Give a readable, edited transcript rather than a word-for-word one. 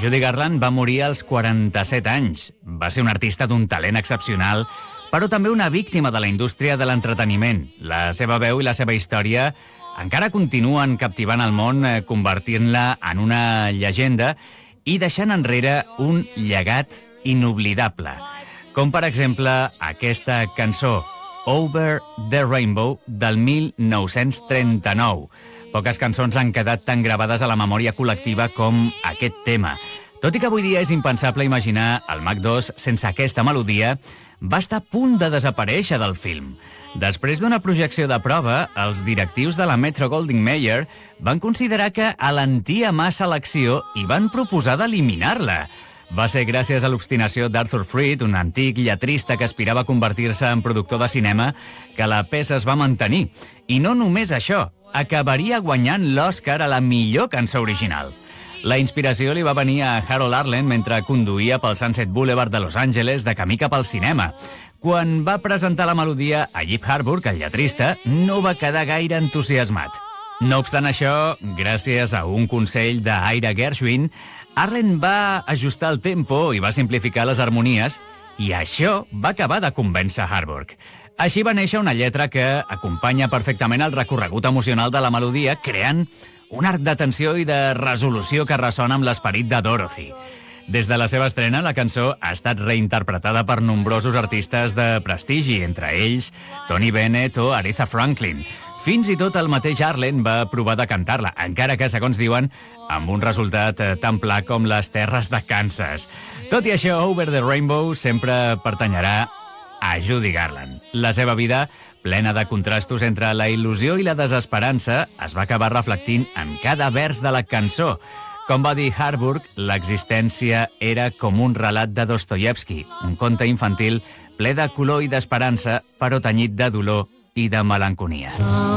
Judy Garland va morir als 47 anys. Va ser una artista d'un talent excepcional, però també una víctima de la indústria de l'entreteniment. La seva veu i la seva història encara continuen captivant el món, convertint-la en una llegenda i deixant enrere un llegat inoblidable. Com, per exemple, aquesta cançó, Over the Rainbow, del 1939. Poques cançons han quedat tan gravades a la memòria col·lectiva com aquest tema. Tot i que avui dia és impensable imaginar el Mach 2 sense aquesta melodia, va estar a punt de desaparèixer del film. Després d'una projecció de prova, els directius de la Metro-Goldwyn-Mayer van considerar que alentia massa l'acció i van proposar d'eliminar-la. Va ser gràcies a l'obstinació d'Arthur Freed, un antic lletrista que aspirava a convertir-se en productor de cinema, que la peça es va mantenir. I no només això, acabaria guanyant l'Oscar a la millor cançó original. La inspiració li va venir a Harold Arlen mentre conduïa pel Sunset Boulevard de Los Angeles de camí cap al cinema. Quan va presentar la melodia a Yip Harburg, el lletrista, no va quedar gaire entusiasmat. No obstant això, gràcies a un consell d'Ira Gershwin, Arlen va ajustar el tempo i va simplificar les harmonies, i això va acabar de convèncer Harburg. Així va néixer una lletra que acompanya perfectament el recorregut emocional de la melodia, creant un arc de tensió i de resolució que ressona amb l'esperit de Dorothy. Des de la seva estrena, la cançó ha estat reinterpretada per nombrosos artistes de prestigi, entre ells Tony Bennett o Aretha Franklin. Fins i tot el mateix Arlen va provar de cantar-la, encara que, segons diuen, amb un resultat tan pla com les terres de Kansas. Tot i això, Over the Rainbow sempre pertanyerà a Judy Garland. La seva vida, plena de contrastos entre la il·lusió i la desesperança, es va acabar reflectint en cada vers de la cançó. Com va dir Harburg, l'existència era com un relat de Dostoievski, un conte infantil ple de color i d'esperança, però tenyit de dolor i de melanconia.